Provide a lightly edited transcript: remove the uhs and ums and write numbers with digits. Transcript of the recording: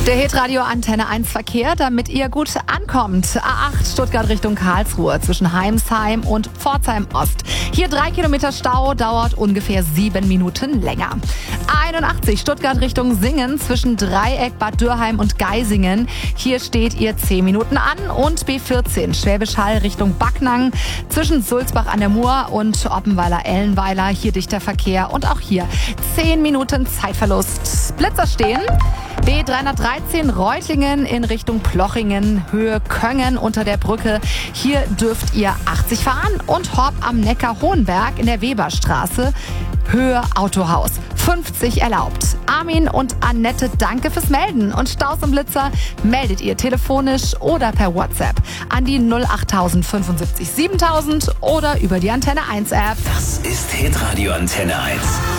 Der Hitradio Antenne 1 Verkehr, damit ihr gut ankommt. A8 Stuttgart Richtung Karlsruhe zwischen Heimsheim und Pforzheim Ost. Hier 3 Kilometer Stau, dauert ungefähr 7 Minuten länger. A81 Stuttgart Richtung Singen zwischen Dreieck, Bad Dürrheim und Geisingen. Hier steht ihr 10 Minuten an. Und B14 Schwäbisch Hall Richtung Backnang zwischen Sulzbach an der Mur und Oppenweiler-Ellenweiler. Hier dichter Verkehr und auch hier 10 Minuten Zeitverlust. Blitzer stehen. B313 Reutlingen in Richtung Plochingen, Höhe Köngen unter der Brücke. Hier dürft ihr 80 fahren. Und Horb am Neckar-Hohenberg in der Weberstraße, Höhe Autohaus, 50 erlaubt. Armin und Annette, danke fürs Melden. Und Staus und Blitzer meldet ihr telefonisch oder per WhatsApp an die 08000 75 7000 oder über die Antenne 1 App. Das ist Hitradio Antenne 1.